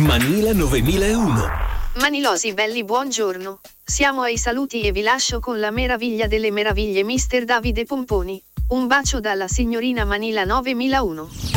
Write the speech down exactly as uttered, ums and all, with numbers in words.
Manila novemilauno. Manilosi belli, buongiorno. Siamo ai saluti e vi lascio con la meraviglia delle meraviglie mister Davide Pomponi. Un bacio dalla signorina Manila novemilauno.